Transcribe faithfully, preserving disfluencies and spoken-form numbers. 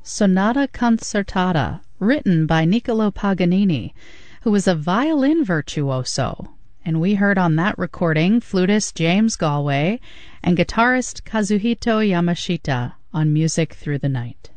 Sonata Concertata, written by Niccolo Paganini, who was a violin virtuoso. And we heard on that recording flutist James Galway and guitarist Kazuhito Yamashita on Music Through the Night.